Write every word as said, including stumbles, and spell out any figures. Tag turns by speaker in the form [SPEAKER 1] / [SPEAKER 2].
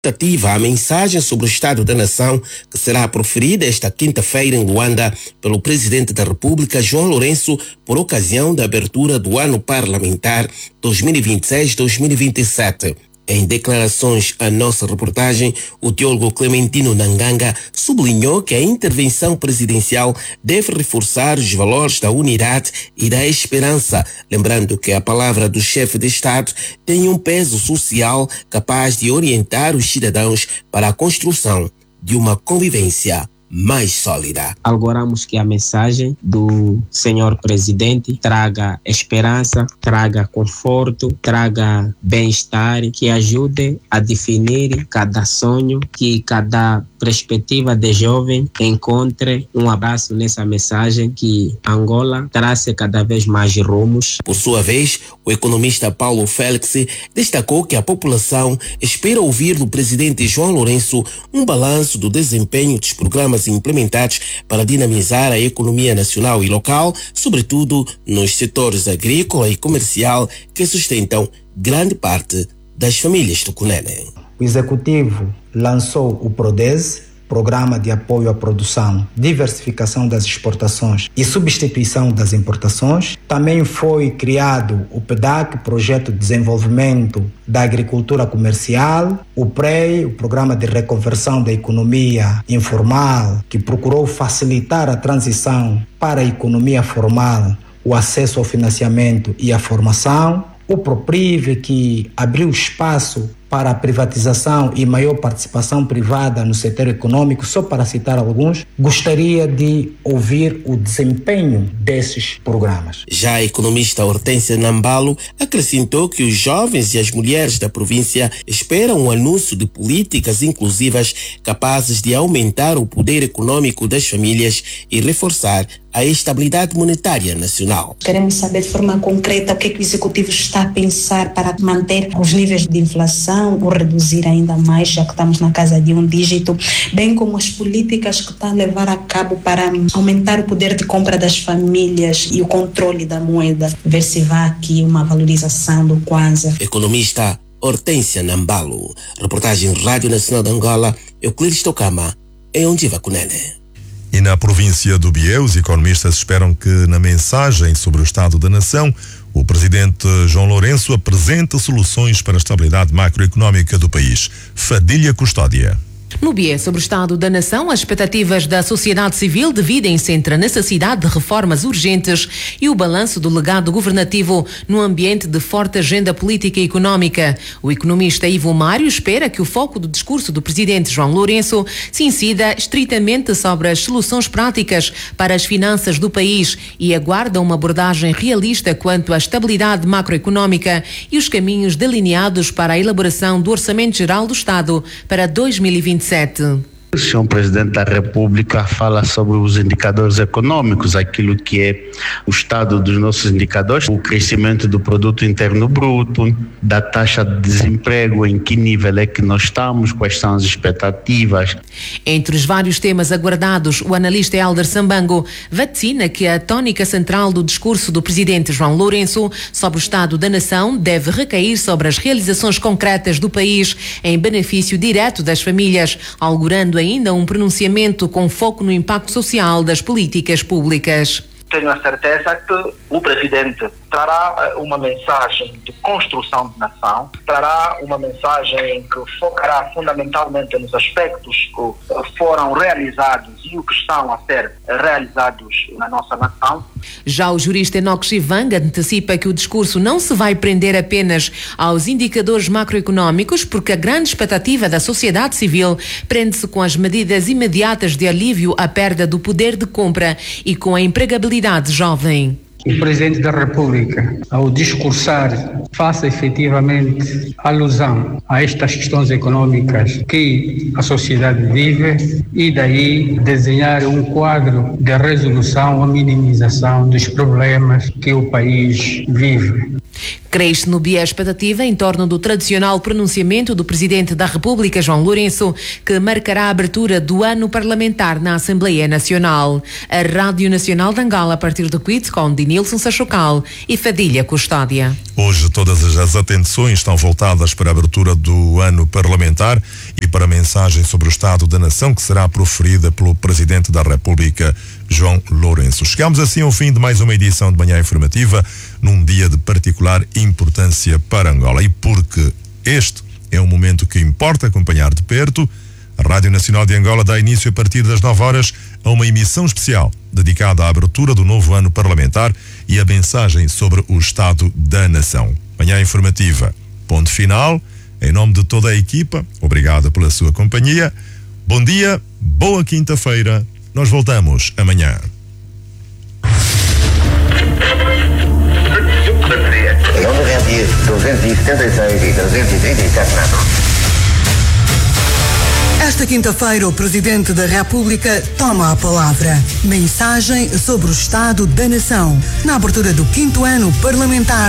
[SPEAKER 1] A mensagem sobre o Estado da Nação que será proferida esta quinta-feira em Luanda pelo Presidente da República, João Lourenço, por ocasião da abertura do ano parlamentar dois mil e vinte e seis dois mil e vinte e sete. Em declarações à nossa reportagem, o teólogo Clementino Nanganga sublinhou que a intervenção presidencial deve reforçar os valores da unidade e da esperança, lembrando que a palavra do chefe de Estado tem um peso social capaz de orientar os cidadãos para a construção de uma convivência mais sólida.
[SPEAKER 2] Auguramos que a mensagem do senhor presidente traga esperança, traga conforto, traga bem-estar, que ajude a definir cada sonho, que cada perspectiva de jovem encontre um abraço nessa mensagem, que Angola trace cada vez mais rumos.
[SPEAKER 1] Por sua vez, o economista Paulo Félix destacou que a população espera ouvir do presidente João Lourenço um balanço do desempenho dos programas implementados para dinamizar a economia nacional e local, sobretudo nos setores agrícola e comercial que sustentam grande parte das famílias do Cunene.
[SPEAKER 3] O Executivo lançou o PRODESE, Programa de Apoio à Produção, Diversificação das Exportações e Substituição das Importações. Também foi criado o P E D A C, Projeto de Desenvolvimento da Agricultura Comercial, o P R E I, o Programa de Reconversão da Economia Informal, que procurou facilitar a transição para a economia formal, o acesso ao financiamento e à formação, o PROPRIVE, que abriu espaço para a privatização e maior participação privada no setor econômico, só para citar alguns. Gostaria de ouvir o desempenho desses programas.
[SPEAKER 1] Já a economista Hortência Nambalo acrescentou que os jovens e as mulheres da província esperam um anúncio de políticas inclusivas capazes de aumentar o poder econômico das famílias e reforçar a estabilidade monetária nacional.
[SPEAKER 4] Queremos saber de forma concreta o que, é que o Executivo está a pensar para manter os níveis de inflação ou reduzir ainda mais, já que estamos na casa de um dígito, bem como as políticas que está a levar a cabo para aumentar o poder de compra das famílias e o controle da moeda, ver se vai aqui uma valorização do Kwanza.
[SPEAKER 1] Economista Hortência Nambalo. Reportagem Rádio Nacional de Angola, Euclides Tocama, em Ondiva Cunene.
[SPEAKER 5] E na província do Bié, os economistas esperam que na mensagem sobre o Estado da Nação, o presidente João Lourenço apresente soluções para a estabilidade macroeconómica do país. Fadília Custódia.
[SPEAKER 6] No B I E sobre o Estado da Nação, as expectativas da sociedade civil dividem-se entre a necessidade de reformas urgentes e o balanço do legado governativo no ambiente de forte agenda política e económica. O economista Ivo Mário espera que o foco do discurso do presidente João Lourenço se incida estritamente sobre as soluções práticas para as finanças do país e aguarda uma abordagem realista quanto à estabilidade macroeconómica e os caminhos delineados para a elaboração do Orçamento Geral do Estado para dois mil e vinte e sete.
[SPEAKER 7] O senhor Presidente da República fala sobre os indicadores econômicos, aquilo que é o estado dos nossos indicadores, o crescimento do produto interno bruto, da taxa de desemprego, em que nível é que nós estamos, quais são as expectativas.
[SPEAKER 6] Entre os vários temas aguardados, o analista Helder Sambango vaticina que a tónica central do discurso do presidente João Lourenço sobre o Estado da Nação deve recair sobre as realizações concretas do país em benefício direto das famílias, augurando ainda um pronunciamento com foco no impacto social das políticas públicas.
[SPEAKER 8] Tenho a certeza que o Presidente trará uma mensagem de construção de nação, trará uma mensagem que focará fundamentalmente nos aspectos que foram realizados e o que estão a ser realizados na nossa nação.
[SPEAKER 6] Já o jurista Enoque Chivanga antecipa que o discurso não se vai prender apenas aos indicadores macroeconómicos, porque a grande expectativa da sociedade civil prende-se com as medidas imediatas de alívio à perda do poder de compra e com a empregabilidade jovem.
[SPEAKER 9] O Presidente da República, ao discursar, faça efetivamente alusão a estas questões econômicas que a sociedade vive e daí desenhar um quadro de resolução ou minimização dos problemas que o país vive.
[SPEAKER 6] Cresce no B I E a expectativa em torno do tradicional pronunciamento do Presidente da República, João Lourenço, que marcará a abertura do ano parlamentar na Assembleia Nacional. A Rádio Nacional de Angola, a partir do Quito, com Dinilson Sachocal e Fadília Custódia.
[SPEAKER 5] Hoje todas as atenções estão voltadas para a abertura do ano parlamentar para a mensagem sobre o Estado da Nação que será proferida pelo Presidente da República, João Lourenço. Chegamos assim ao fim de mais uma edição de Manhã Informativa, num dia de particular importância para Angola. E porque este é um momento que importa acompanhar de perto, a Rádio Nacional de Angola dá início a partir das nove horas a uma emissão especial dedicada à abertura do novo ano parlamentar e a mensagem sobre o Estado da Nação. Manhã Informativa, ponto final. Em nome de toda a equipa, obrigado pela sua companhia. Bom dia, boa quinta-feira. Nós voltamos amanhã.
[SPEAKER 10] Em onda rente duzentos e setenta e seis e trezentos e trinta e sete metros.
[SPEAKER 11] Esta quinta-feira, o Presidente da República toma a palavra. Mensagem sobre o Estado da Nação, na abertura do quinto ano parlamentar